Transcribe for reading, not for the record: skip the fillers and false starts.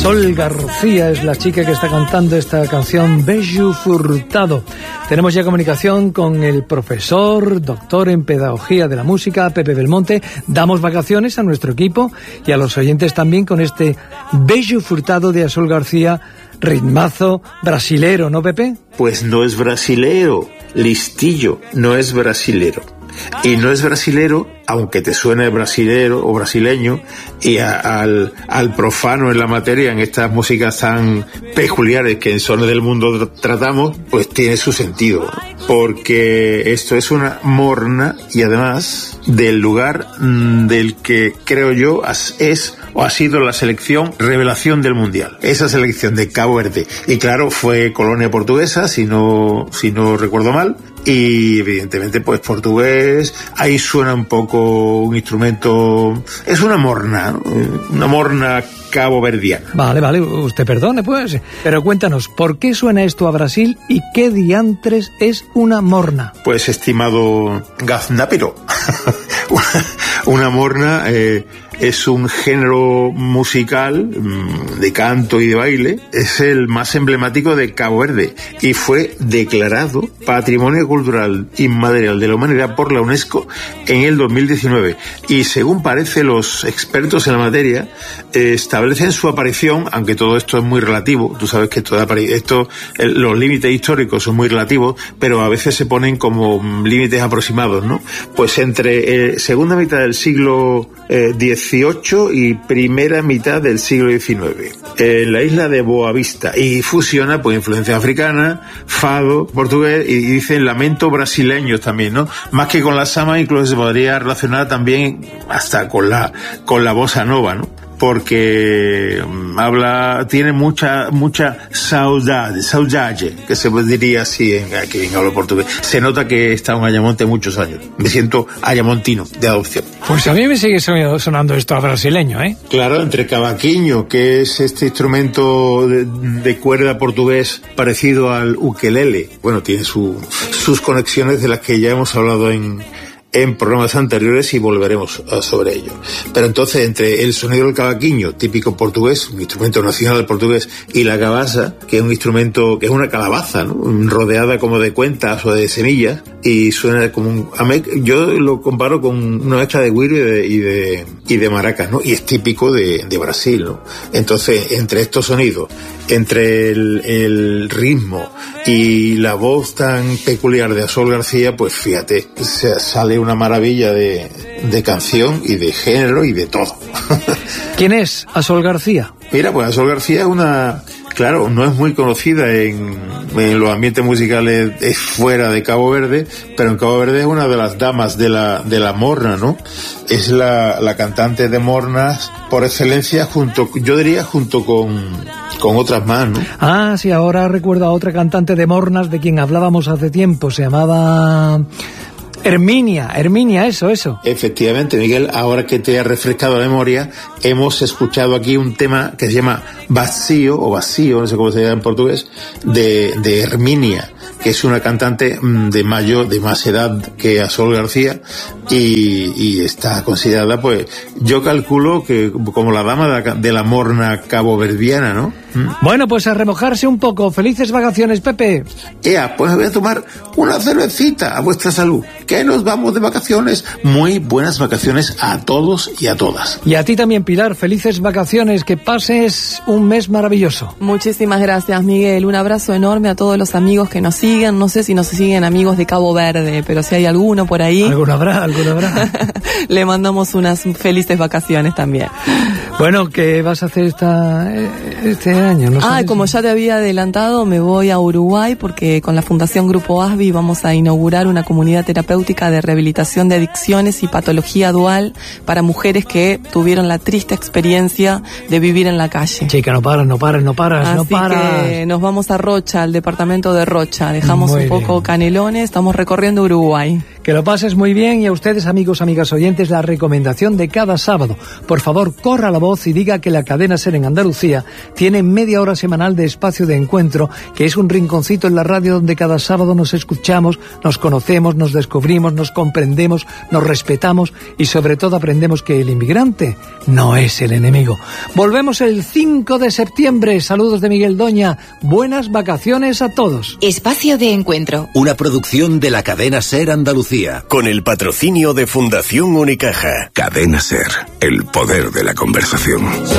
Sol García es la chica que está cantando esta canción, Bello Furtado. Tenemos ya comunicación con el profesor, doctor en Pedagogía de la Música, Pepe Belmonte. Damos vacaciones a nuestro equipo y a los oyentes también con este Bello Furtado de Sol García, ritmazo brasilero, ¿no, Pepe? Pues no es brasilero, listillo, no es brasilero. Y no es brasilero, aunque te suene brasilero o brasileño, y al profano en la materia, en estas músicas tan peculiares que en Sones del Mundo tratamos, pues tiene su sentido, porque esto es una morna y además del lugar del que creo yo es o ha sido la selección revelación del Mundial, esa selección de Cabo Verde, y claro, fue colonia portuguesa, si no recuerdo mal, y evidentemente pues portugués, ahí suena un poco un instrumento, es una morna caboverdiana. Vale, usted perdone pues, pero cuéntanos, ¿por qué suena esto a Brasil y qué diantres es una morna? Pues estimado Gaznápiro, una morna es un género musical de canto y de baile, es el más emblemático de Cabo Verde y fue declarado Patrimonio Cultural Inmaterial de la Humanidad por la UNESCO en el 2019 y según parece los expertos en la materia establecen su aparición, aunque todo esto es muy relativo, tú sabes que los límites históricos son muy relativos, pero a veces se ponen como límites aproximados, ¿no? Pues entre segunda mitad del siglo XVIII y primera mitad del siglo XIX en la isla de Boavista y fusiona pues influencia africana, fado, portugués y dicen lamento brasileños también, ¿no? Más que con la samba incluso se podría relacionar también hasta con la bossa nova, ¿no? Porque tiene mucha saudade, que se diría así aquí en hablo portugués. Se nota que he estado en Ayamonte muchos años. Me siento ayamontino de adopción. Pues a mí me sigue sonando esto a brasileño, ¿eh? Claro, entre cavaquinho, que es este instrumento de cuerda portugués parecido al ukelele. Bueno, tiene sus conexiones de las que ya hemos hablado en programas anteriores y volveremos sobre ello. Pero entonces, entre el sonido del cavaquinho, típico portugués, un instrumento nacional portugués, y la cabasa, que es un instrumento, que es una calabaza, ¿no? Rodeada como de cuentas o de semillas, y suena como yo lo comparo con una mezcla de güiro y de maracas, ¿no? Y es típico de Brasil, ¿no? Entonces, entre estos sonidos, entre el ritmo y la voz tan peculiar de Sol García, pues fíjate, sale una maravilla de canción y de género y de todo. ¿Quién es Sol García? Mira, pues Sol García claro, no es muy conocida en los ambientes musicales fuera de Cabo Verde, pero en Cabo Verde es una de las damas de la morna, ¿no? Es la cantante de mornas por excelencia junto con otras más, ¿no? Ah, sí, ahora recuerdo a otra cantante de mornas de quien hablábamos hace tiempo, se llamaba Herminia, eso. Efectivamente, Miguel, ahora que te ha refrescado la memoria, hemos escuchado aquí un tema que se llama Vacío, no sé cómo se llama en portugués, de Herminia, que es una cantante de más edad que Sol García y está considerada, pues, yo calculo que como la dama de la morna caboverdiana, ¿no? Bueno, pues a remojarse un poco. Felices vacaciones, Pepe. Pues voy a tomar una cervecita a vuestra salud, que nos vamos de vacaciones. Muy buenas vacaciones a todos y a todas. Y a ti también, Pilar, felices vacaciones, que pases un mes maravilloso. Muchísimas gracias, Miguel. Un abrazo enorme a todos los amigos que nos siguen. No sé si nos siguen amigos de Cabo Verde, pero si hay alguno por ahí. Alguno habrá. Le mandamos unas felices vacaciones también. Bueno, ¿qué vas a hacer este año? No sé como ya te había adelantado, me voy a Uruguay porque con la Fundación Grupo ASBI vamos a inaugurar una comunidad terapéutica de rehabilitación de adicciones y patología dual para mujeres que tuvieron la triste experiencia de vivir en la calle. Chica, no paras. Así que nos vamos a Rocha, al departamento de Rocha. Dejamos un poco Canelones, estamos recorriendo Uruguay. Que lo pases muy bien, y a ustedes, amigos, amigas oyentes, la recomendación de cada sábado. Por favor, corra la voz y diga que la cadena SER en Andalucía tiene media hora semanal de espacio de encuentro, que es un rinconcito en la radio donde cada sábado nos escuchamos, nos conocemos, nos descubrimos, nos comprendemos, nos respetamos y sobre todo aprendemos que el inmigrante no es el enemigo. Volvemos el 5 de septiembre. Saludos de Miguel Doña. Buenas vacaciones a todos. Espacio de encuentro. Una producción de la cadena SER Andalucía. Con el patrocinio de Fundación Unicaja. Cadena SER. El poder de la conversación.